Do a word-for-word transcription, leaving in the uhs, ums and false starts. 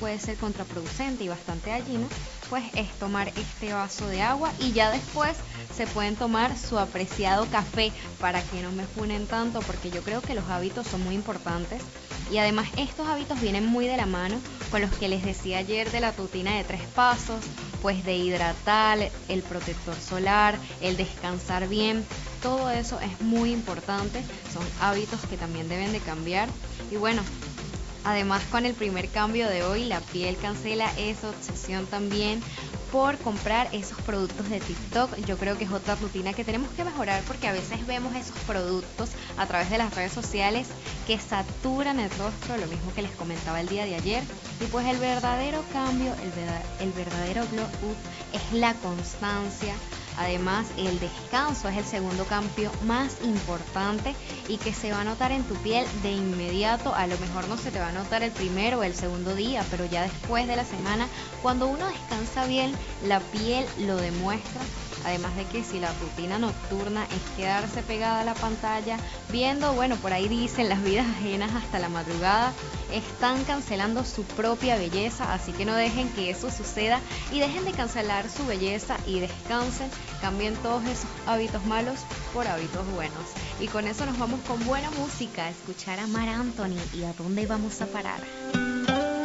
puede ser contraproducente y bastante dañino, pues es tomar este vaso de agua y ya después se pueden tomar su apreciado café para que no me funen tanto, porque yo creo que los hábitos son muy importantes y además estos hábitos vienen muy de la mano con los que les decía ayer de la rutina de tres pasos, pues de hidratar, el protector solar, el descansar bien. Todo eso es muy importante, son hábitos que también deben de cambiar. Y bueno, además con el primer cambio de hoy, la piel cancela esa obsesión también por comprar esos productos de TikTok. Yo creo que es otra rutina que tenemos que mejorar, porque a veces vemos esos productos a través de las redes sociales que saturan el rostro, lo mismo que les comentaba el día de ayer. Y pues el verdadero cambio, el, verdad, el verdadero glow up es la constancia. Además, el descanso es el segundo cambio más importante y que se va a notar en tu piel de inmediato. A lo mejor no se te va a notar el primero o el segundo día, pero ya después de la semana, cuando uno descansa bien, la piel lo demuestra. Además de que si la rutina nocturna es quedarse pegada a la pantalla viendo, bueno, por ahí dicen las vidas ajenas hasta la madrugada, están cancelando su propia belleza, así que no dejen que eso suceda y dejen de cancelar su belleza y descansen, cambien todos esos hábitos malos por hábitos buenos. Y con eso nos vamos con buena música, a escuchar a Mar Anthony. ¿Y a dónde vamos a parar?